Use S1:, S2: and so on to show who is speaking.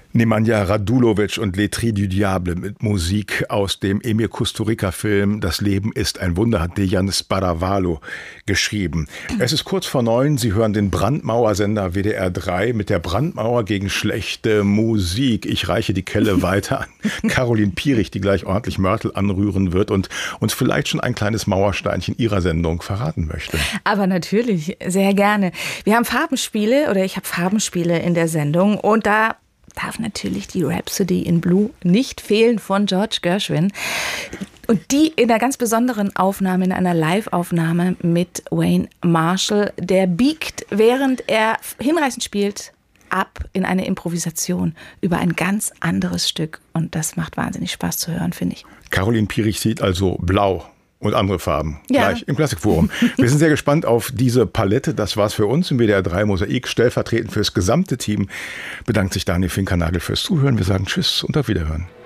S1: Nemanja Radulovic und Les Tris du Diable mit Musik aus dem Emir Kusturica-Film Das Leben ist ein Wunder, hat Dejan Spadavalo geschrieben. Es ist kurz vor 9, Sie hören den Brandmauersender WDR 3 mit der Brandmauer gegen schlechte Musik. Ich reiche die Kelle weiter an Caroline Pierich, die gleich ordentlich Mörtel anrühren wird und uns vielleicht schon ein kleines Mauersteinchen ihrer Sendung verraten möchte.
S2: Aber natürlich, sehr gerne. Wir haben Farbenspiele oder ich habe Farbenspiele in der Sendung und da darf natürlich die Rhapsody in Blue nicht fehlen von George Gershwin. Und die in einer ganz besonderen Aufnahme, in einer Live-Aufnahme mit Wayne Marshall. Der biegt, während er hinreißend spielt, ab in eine Improvisation über ein ganz anderes Stück. Und das macht wahnsinnig Spaß zu hören, finde ich.
S1: Caroline Pierich sieht also blau und andere Farben.
S2: Ja.
S1: Gleich im Klassikforum. Wir sind sehr gespannt auf diese Palette. Das war's für uns im WDR 3 Mosaik. Stellvertretend fürs gesamte Team bedankt sich Daniel Finkernagel fürs Zuhören. Wir sagen Tschüss und auf Wiederhören.